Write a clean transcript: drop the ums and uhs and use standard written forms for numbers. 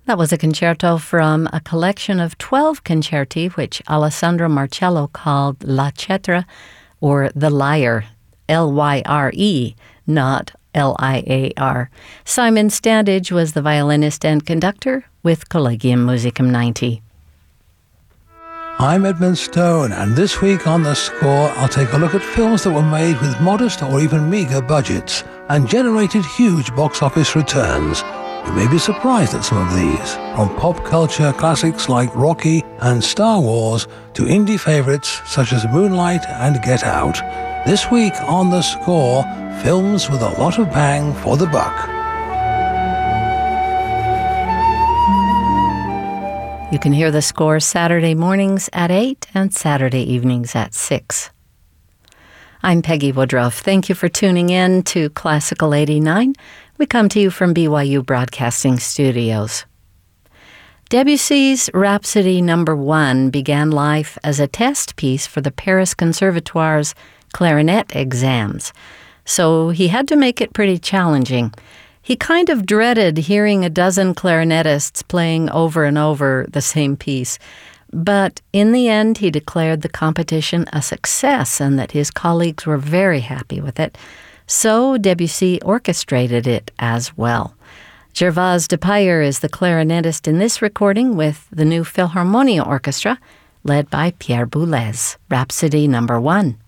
That was a concerto from a collection of 12 concerti, which Alessandro Marcello called La Cetra, or The Lyre, L-Y-R-E, not L-I-A-R. Simon Standage was the violinist and conductor with Collegium Musicum 90. I'm Edmund Stone, and this week on The Score, I'll take a look at films that were made with modest or even meagre budgets and generated huge box office returns. You may be surprised at some of these, from pop culture classics like Rocky and Star Wars to indie favorites such as Moonlight and Get Out. This week on The Score, films with a lot of bang for the buck. You can hear The Score Saturday mornings at 8 and Saturday evenings at 6. I'm Peggy Woodruff. Thank you for tuning in to Classical 89. We come to you from BYU Broadcasting Studios. Debussy's Rhapsody No. 1 began life as a test piece for the Paris Conservatoire's clarinet exams, so he had to make it pretty challenging. He kind of dreaded hearing a dozen clarinetists playing over and over the same piece, but in the end he declared the competition a success and that his colleagues were very happy with it. So Debussy orchestrated it as well. Gervase Depayre is the clarinetist in this recording with the New Philharmonia Orchestra, led by Pierre Boulez. Rhapsody No. 1.